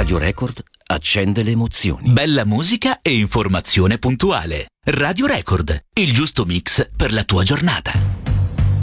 Radio Record accende le emozioni. Bella musica e informazione puntuale. Radio Record, il giusto mix per la tua giornata.